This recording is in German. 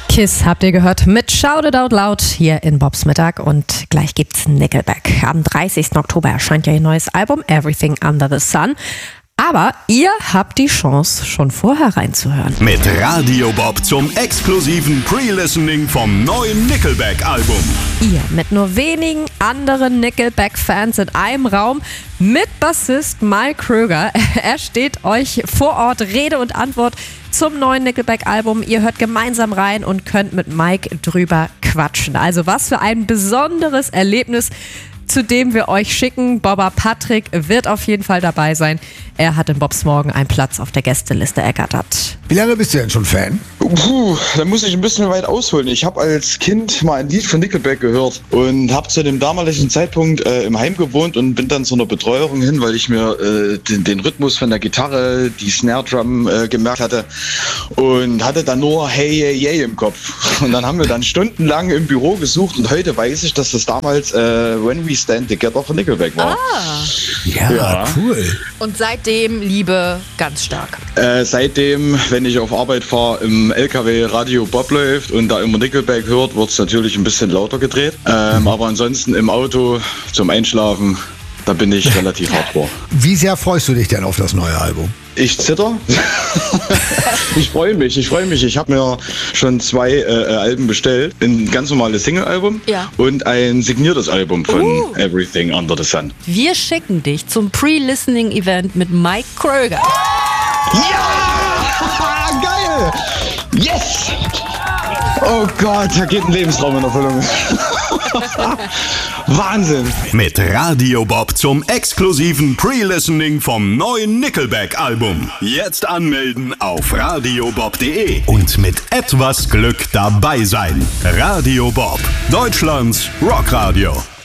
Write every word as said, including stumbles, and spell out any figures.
Kiss habt ihr gehört mit Shout It Out Loud hier in Bobs Mittag und gleich gibt's Nickelback. Am dreißigsten Oktober erscheint ja ihr neues Album Everything Under the Sun. Aber ihr habt die Chance, schon vorher reinzuhören. Mit Radio Bob zum exklusiven Pre-Listening vom neuen Nickelback-Album. Ihr mit nur wenigen anderen Nickelback-Fans in einem Raum mit Bassist Mike Kröger. Er steht euch vor Ort Rede und Antwort zum neuen Nickelback-Album. Ihr hört gemeinsam rein und könnt mit Mike drüber quatschen. Also was für ein besonderes Erlebnis, zu dem wir euch schicken. Bobber Patrick wird auf jeden Fall dabei sein. Er hat in Bobs Morgen einen Platz auf der Gästeliste ergattert. Wie lange bist du denn schon Fan? Puh, da muss ich ein bisschen weit ausholen. Ich habe als Kind mal ein Lied von Nickelback gehört und habe zu dem damaligen Zeitpunkt äh, im Heim gewohnt und bin dann zu einer Betreuerin hin, weil ich mir äh, den, den Rhythmus von der Gitarre, die Snare Drum äh, gemerkt hatte und hatte dann nur Hey, Hey, Hey im Kopf. Und dann haben wir dann stundenlang im Büro gesucht und heute weiß ich, dass das damals äh, When We Stand Together von Nickelback war. Ah. Ja, ja, cool. Und seitdem Liebe ganz stark. Äh, seitdem, wenn ich auf Arbeit fahre, im L K W Radio Bob läuft und da immer Nickelback hört, wird es natürlich ein bisschen lauter gedreht. Ähm, aber ansonsten im Auto zum Einschlafen, da bin ich relativ hardcore. Wie sehr freust du dich denn auf das neue Album? Ich zitter. ich freue mich, ich freue mich. Ich habe mir schon zwei äh, Alben bestellt. Ein ganz normales Single-Album ja. und ein signiertes Album von uh. Everything Under the Sun. Wir schicken dich zum Pre-Listening-Event mit Mike Kröger. Ja! Geil! Yes! Oh Gott, da geht ein Lebensraum in Erfüllung. Wahnsinn! Mit Radio Bob zum exklusiven Pre-Listening vom neuen Nickelback-Album. Jetzt anmelden auf radiobob punkt de und mit etwas Glück dabei sein. Radio Bob, Deutschlands Rockradio.